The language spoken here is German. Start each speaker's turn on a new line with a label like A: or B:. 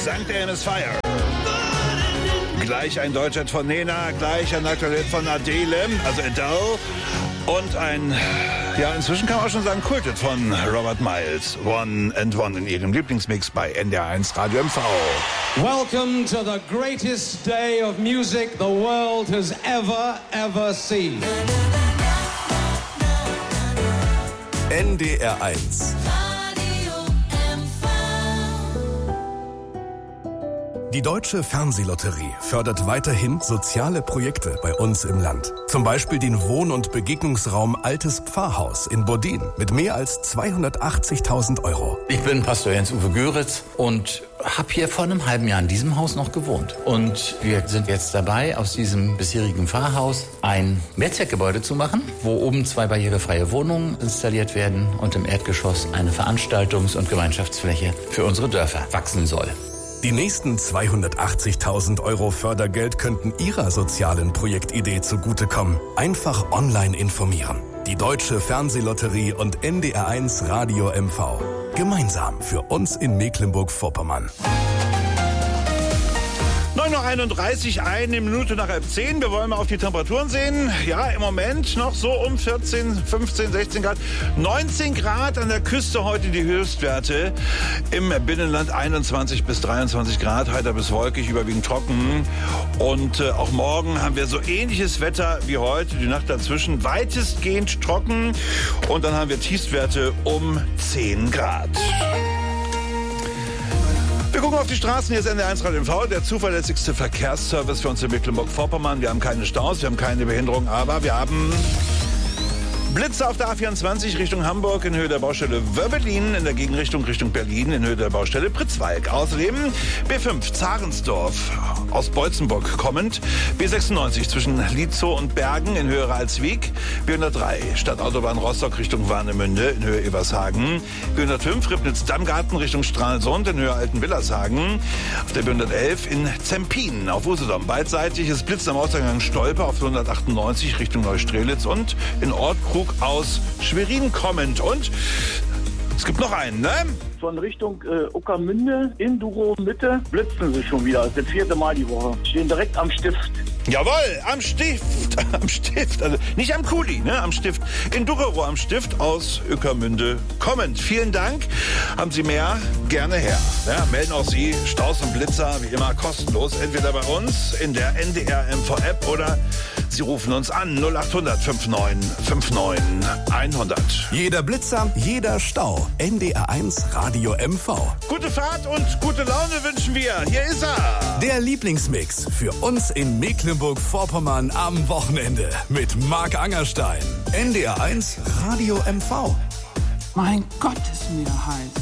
A: St. Elmo's Fire. Gleich ein Deutschland von Nena, gleich ein Aktuell von Adele, also Adele. Und ein, ja, inzwischen kann man auch schon sagen, Kultet von Robert Miles. One and One in ihrem Lieblingsmix bei NDR1 Radio MV.
B: Welcome to the greatest day of music the world has ever seen.
C: NDR1. Die Deutsche Fernsehlotterie fördert weiterhin soziale Projekte bei uns im Land. Zum Beispiel den Wohn- und Begegnungsraum Altes Pfarrhaus in Bodin mit mehr als 280.000 Euro.
D: Ich bin Pastor Jens-Uwe Göritz und habe hier vor einem halben Jahr in diesem Haus noch gewohnt. Und wir sind jetzt dabei, aus diesem bisherigen Pfarrhaus ein Mehrzweckgebäude zu machen, wo oben 2 barrierefreie Wohnungen installiert werden und im Erdgeschoss eine Veranstaltungs- und Gemeinschaftsfläche für unsere Dörfer wachsen soll.
C: Die nächsten 280.000 Euro Fördergeld könnten Ihrer sozialen Projektidee zugutekommen. Einfach online informieren. Die Deutsche Fernsehlotterie und NDR1 Radio MV. Gemeinsam für uns in Mecklenburg-Vorpommern.
A: 9:31 Uhr, eine Minute nach 11:10. Wir wollen mal auf die Temperaturen sehen. Ja, im Moment noch so um 14, 15, 16 Grad. 19 Grad an der Küste heute die Höchstwerte. Im Binnenland 21 bis 23 Grad, heiter bis wolkig, überwiegend trocken. Und auch morgen haben wir so ähnliches Wetter wie heute. Die Nacht dazwischen weitestgehend trocken. Und dann haben wir Tiefstwerte um 10 Grad. Wir gucken auf die Straßen, hier ist NDR1 Radio MV, der zuverlässigste Verkehrsservice für uns in Mecklenburg-Vorpommern. Wir haben keine Staus, wir haben keine Behinderung, aber wir haben Blitze auf der A24 Richtung Hamburg in Höhe der Baustelle Wörbelin, in der Gegenrichtung Richtung Berlin in Höhe der Baustelle Pritzwalk. Außerdem B5 Zarensdorf aus Beutzenburg kommend, B96 zwischen Lietzow und Bergen in Höhe Ralswiek, B103 Stadtautobahn Rostock Richtung Warnemünde in Höhe Evershagen, B105 Ribnitz-Dammgarten Richtung Stralsund in Höhe Altenwillershagen, auf der B111 in Zempin auf Usedom beidseitig ist Blitz am Ausgang Stolpe auf 198 Richtung Neustrelitz und in Ortkrug aus Schwerin kommend. Und es gibt noch einen, ne?
E: Von Richtung Uckermünde in Duro Mitte blitzen sie schon wieder. Das ist das 4. Mal die Woche. Stehen direkt am Stift.
A: Jawohl, am Stift. Am Stift. Also nicht am Kuli, ne? Am Stift. In Durerow am Stift aus Ueckermünde kommend. Vielen Dank. Haben Sie mehr? Gerne her. Ja, melden auch Sie Staus und Blitzer wie immer kostenlos. Entweder bei uns in der NDR MV App oder Sie rufen uns an 0800 59 100.
C: Jeder Blitzer, jeder Stau. NDR1 Radio MV.
A: Gute Fahrt und gute Laune wünschen wir. Hier ist er.
C: Der Lieblingsmix für uns in Mecklenburg-Vorpommern am Wochenende mit Marc Angerstein. NDR1 Radio MV.
F: Mein Gott, ist mir heiß.